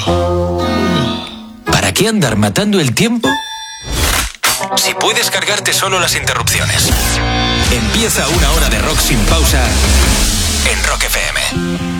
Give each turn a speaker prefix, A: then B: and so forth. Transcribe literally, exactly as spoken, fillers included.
A: ¿Para qué andar matando el tiempo si puedes cargarte solo las interrupciones? Empieza una hora de rock sin pausa en Rock F M.